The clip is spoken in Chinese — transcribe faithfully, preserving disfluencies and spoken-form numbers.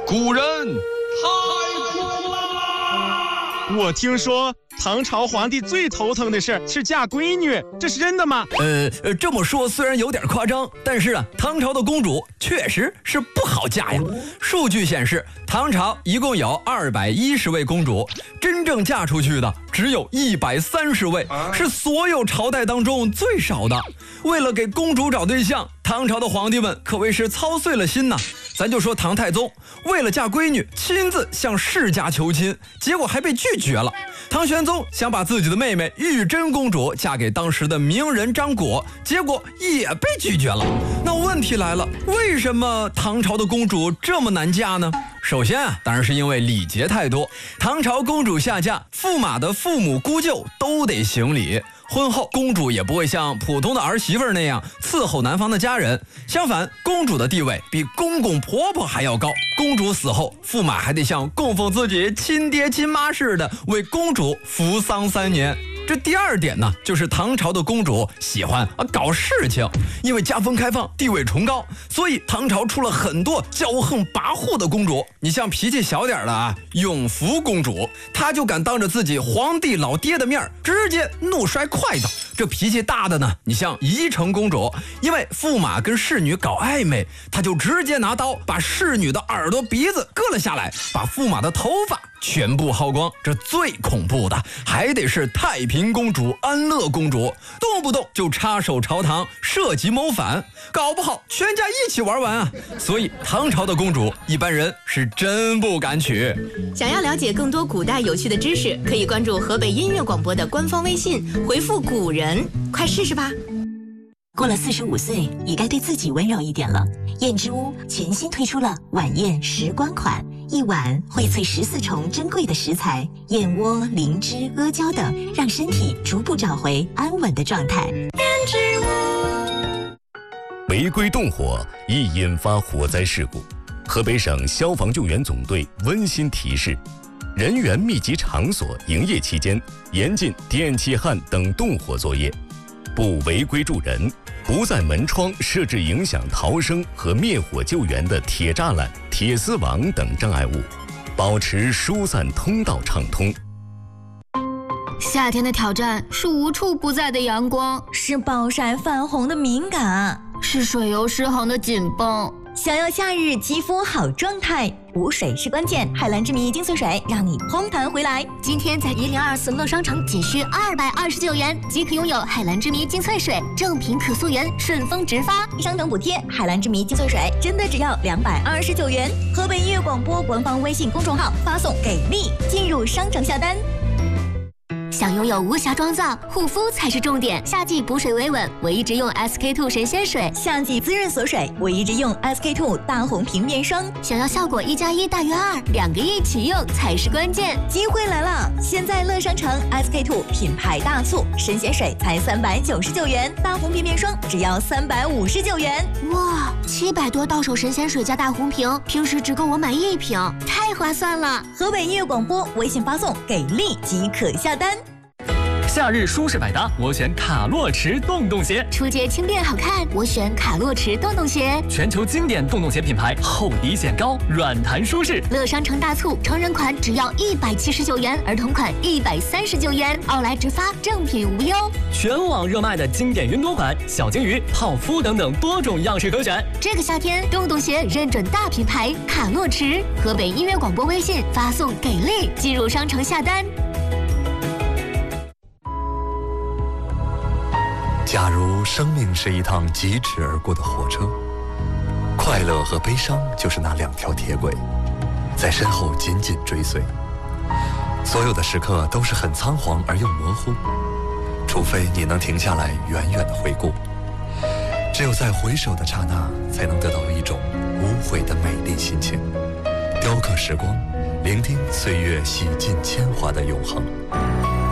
古人太苦了。 我听说唐朝皇帝最头疼的事是嫁闺女，这是真的吗？ 呃呃，这么说虽然有点夸张，但是啊，唐朝的公主确实是不好嫁呀。数据显示，唐朝一共有二百一十位公主，真正嫁出去的只有一百三十位，是所有朝代当中最少的。为了给公主找对象，唐朝的皇帝们可谓是操碎了心呐。咱就说唐太宗，为了嫁闺女，亲自向世家求亲，结果还被拒绝了。唐玄宗想把自己的妹妹玉真公主嫁给当时的名人张果，结果也被拒绝了。那问题来了，为什么唐朝的公主这么难嫁呢？首先啊，当然是因为礼节太多。唐朝公主下嫁，驸马的父母姑舅都得行礼。婚后，公主也不会像普通的儿媳妇那样伺候男方的家人，相反，公主的地位比公公婆婆还要高。公主死后，驸马还得像供奉自己亲爹亲妈似的为公主扶丧三年。这第二点呢，就是唐朝的公主喜欢啊搞事情，因为家风开放，地位崇高，所以唐朝出了很多骄横跋扈的公主。你像脾气小点的啊，永福公主，她就敢当着自己皇帝老爹的面直接怒摔筷子。这脾气大的呢，你像宜城公主，因为驸马跟侍女搞暧昧，她就直接拿刀把侍女的耳朵鼻子割了下来，把驸马的头发全部薅光。这最恐怖的还得是太平公主、安乐公主，动不动就插手朝堂，涉及谋反，搞不好全家一起玩完啊！所以唐朝的公主一般人是真不敢娶。 想要了解更多古代有趣的知识，可以关注河北音乐广播的官方微信，回复古人，快试试吧。 过了四十五岁，也该对自己温柔一点了。燕之屋全新推出了晚宴时光款，一碗荟萃十四重珍贵的食材，燕窝、灵芝、阿胶等，让身体逐步找回安稳的状态。燕之屋。 违规动火易引发火灾事故，河北省消防救援总队温馨提示：人员密集场所营业期间，严禁电气焊等动火作业，不违规助人，不在门窗设置影响逃生和灭火救援的铁栅栏、铁丝网等障碍物，保持疏散通道畅通。 夏天的挑战是无处不在的阳光， 是暴晒泛红的敏感， 是水油失衡的紧绷。 想要夏日肌肤好状态，补水是关键。海蓝之谜精粹水让你嘭弹回来。 今天在一零二四乐商城仅需二百二十九元即可拥有海蓝之谜精粹水，正品可溯源，顺丰直发， 商城补贴。海蓝之谜精粹水真的只要两百二十九元。河北音乐广播官方微信公众号发送给力，进入商城下单。 想拥有无瑕妆造，护肤才是重点。夏季补水维稳，我一直用 S K two 神仙水； 夏季滋润锁水，我一直用 S K two 大红瓶面霜。 想要效果一加一大于二，两个一起用才是关键。 机会来了！现在乐商城 S K two 品牌大促，神仙水才三百九十九元，大红瓶面霜只要三百五十九元。 哇，七百多到手神仙水加大红瓶，平时只够我买一瓶，太划算了！ 河北音乐广播微信发送给力即可下单。 夏日舒适百搭，我选卡洛驰洞洞鞋。 出街轻便好看，我选卡洛驰洞洞鞋。 全球经典洞洞鞋品牌，厚底显高，软弹舒适。 乐商城大促，成人款只要一百七十九元，儿童款一百三十九元，奥莱直发，正品无忧。 全网热卖的经典云朵款、小金鱼、泡芙等等多种样式可选。 这个夏天，洞洞鞋认准大品牌卡洛驰。河北音乐广播微信发送给力，进入商城下单。 假如生命是一趟疾驰而过的火车，快乐和悲伤就是那两条铁轨，在身后紧紧追随。所有的时刻都是很仓皇而又模糊，除非你能停下来远远地回顾。只有在回首的刹那，才能得到一种无悔的美丽心情。雕刻时光，聆听岁月洗尽铅华的永恒。